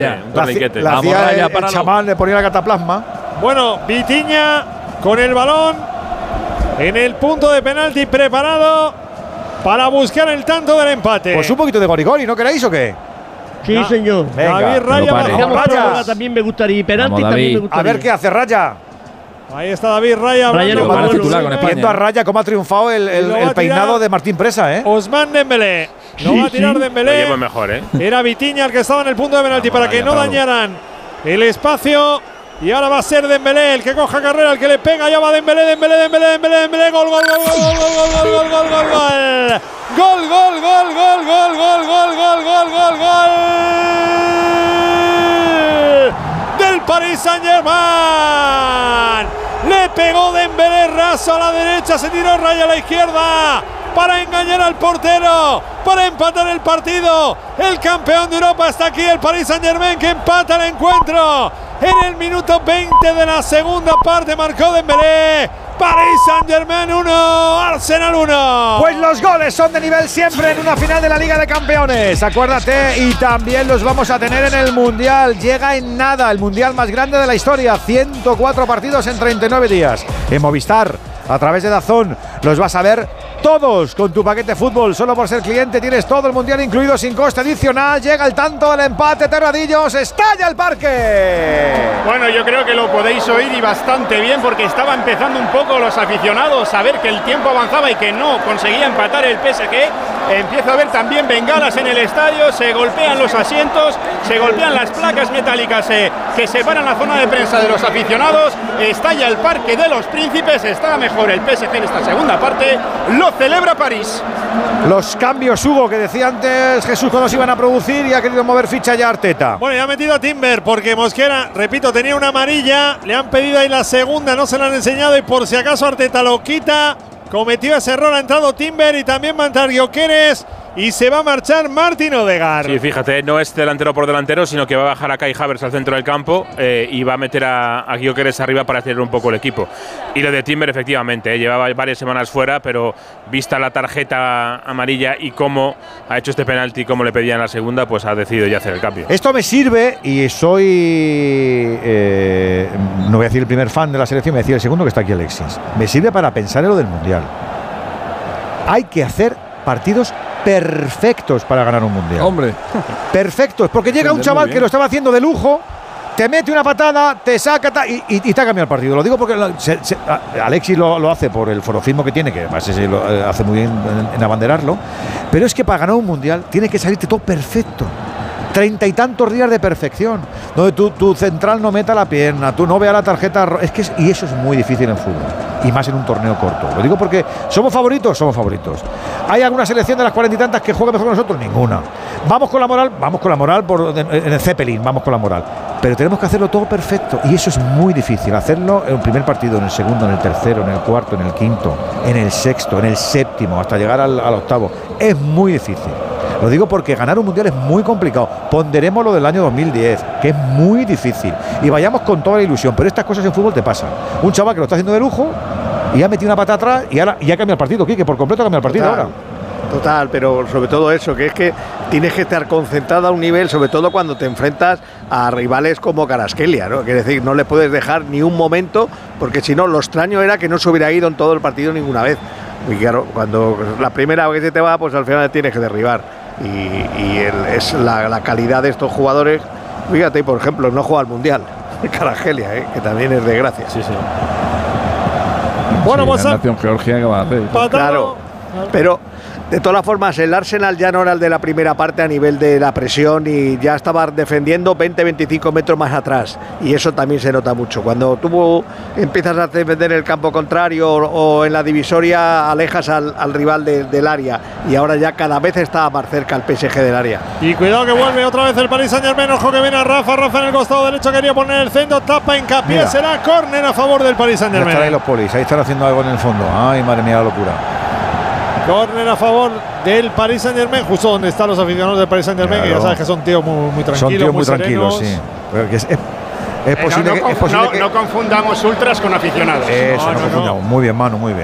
La hacía el chamán, le ponía la cataplasma. Bueno, Vitinha con el balón en el punto de penalti preparado para buscar el tanto del empate. Pues un poquito de Gorigori, ¿no queréis o qué? Sí, señor. David Raya bajo Raya. También me gustaría. Y penalti también me gustaría. A ver qué hace Raya. Ahí está David Raya. Viendo a Raya cómo ha triunfado el peinado de Martín Presa, ¿eh? Ousmane Dembélé. Lo va a tirar Dembélé. Lo llevo mejor, ¿eh? Era Vitinha el que estaba en el punto de penalti para que no dañaran el espacio. Y ahora va a ser Dembélé el que coja carrera, el que le pega. Ya va Dembélé. Gol. Del Paris Saint-Germain. Le pegó Dembélé raso a la derecha, se tiró Raya a la izquierda para engañar al portero, para empatar el partido. El campeón de Europa está aquí, el Paris Saint-Germain, que empata el encuentro. En el minuto 20 de la segunda parte marcó Dembélé. Paris Saint-Germain 1, Arsenal 1. Pues los goles son de nivel siempre en una final de la Liga de Campeones. Acuérdate, y también los vamos a tener en el Mundial. Llega en nada, el Mundial más grande de la historia. 104 partidos en 39 días. En Movistar, a través de DAZN, los vas a ver todos con tu paquete fútbol. Solo por ser cliente tienes todo el Mundial incluido sin coste adicional. Llega el tanto del empate, Terradillos. ¡Estalla el parque! Bueno, yo creo que lo podéis oír y bastante bien, porque estaba empezando un poco los aficionados a ver que el tiempo avanzaba y que no conseguía empatar el PSG. Empiezo a ver también bengalas en el estadio, se golpean los asientos, se golpean las placas metálicas que separan la zona de prensa de los aficionados. Estalla el Parque de los Príncipes, está mejor el PSG en esta segunda parte. Lo celebra París. Los cambios, Hugo, que decía antes Jesús cuando se iban a producir, y ha querido mover ficha ya Arteta. Bueno, ya ha metido a Timber porque Mosquera, repito, tenía una amarilla, le han pedido ahí la segunda, no se la han enseñado y por si acaso Arteta lo quita. Cometió ese error, ha entrado Timber y también va a entrar Gyökeres y se va a marchar Martin Odegaard. Sí, fíjate, no es delantero por delantero, sino que va a bajar a Kai Havertz al centro del campo y va a meter a Gyökeres arriba para acelerar un poco el equipo. Y lo de Timber, efectivamente, llevaba varias semanas fuera, pero vista la tarjeta amarilla y cómo ha hecho este penalti, como le pedían en la segunda, pues ha decidido ya hacer el cambio. Esto me sirve, y soy, no voy a decir el primer fan de la selección, me decía el segundo, que está aquí Alexis. Me sirve para pensar en lo del Mundial. Hay que hacer partidos perfectos para ganar un Mundial. Hombre. Perfectos, porque llega un chaval que lo estaba haciendo de lujo, te mete una patada, te saca y te ha cambiado el partido. Lo digo porque Alexis lo hace por el forofismo que tiene, que además lo hace muy bien en abanderarlo, pero es que para ganar un Mundial tiene que salirte todo perfecto. 30 y tantos días de perfección, donde tu central no meta la pierna, tú no veas la tarjeta, y eso es muy difícil en fútbol, y más en un torneo corto. Lo digo porque somos favoritos. ¿Hay alguna selección de las 40 y tantas que juegue mejor que nosotros? Ninguna. Vamos con la moral en el Zeppelin, vamos con la moral. Pero tenemos que hacerlo todo perfecto, y eso es muy difícil. Hacerlo en el primer partido, en el segundo, en el tercero, en el cuarto, en el quinto, en el sexto, en el séptimo, hasta llegar al octavo. Es muy difícil. Lo digo porque ganar un Mundial es muy complicado. Ponderemos lo del año 2010, que es muy difícil. Y vayamos con toda la ilusión. Pero estas cosas en fútbol te pasan. Un chaval que lo está haciendo de lujo y ha metido una pata atrás y ahora ya cambia el partido, Quique, por completo cambia el partido ahora. Total, pero sobre todo eso, que es que tienes que estar concentrado a un nivel, sobre todo cuando te enfrentas a rivales como Kvaratskhelia, ¿no? Quiere decir, no le puedes dejar ni un momento, porque si no, lo extraño era que no se hubiera ido en todo el partido ninguna vez. Y claro, cuando la primera vez que se te va, pues al final tienes que derribar. Es la calidad de estos jugadores. Fíjate, por ejemplo, no juega al Mundial Kvaratskhelia, que también es de gracia. Sí. Bueno, pues la nación Georgia, que va a hacer. Claro, pero de todas formas, el Arsenal ya no era el de la primera parte a nivel de la presión, y ya estaba defendiendo 20-25 metros más atrás, y eso también se nota mucho. Cuando tú empiezas a defender el campo contrario o en la divisoria, alejas al rival del área, y ahora ya cada vez está más cerca el PSG del área. Y cuidado que vuelve otra vez el Paris Saint-Germain. Ojo que viene a Rafa en el costado derecho, quería poner el centro, tapa, hincapié. Mira, será córner a favor del Paris Saint-Germain. Ahí los polis, ahí están haciendo algo en el fondo. Ay, madre mía, la locura. Córner a favor del Paris Saint-Germain, justo donde están los aficionados del Paris Saint-Germain, claro. Que ya sabes que son tíos muy tranquilos. Son tíos muy tranquilos, sí. Es posible que no confundamos ultras con aficionados. Eso, no confundamos. Muy bien, Manu, muy bien.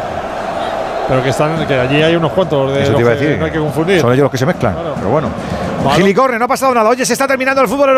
Pero que allí hay unos cuantos de eso los te iba a decir, no hay que confundir. Son ellos los que se mezclan, claro. Pero bueno. Gilicorre, no ha pasado nada. Oye, se está terminando el fútbol.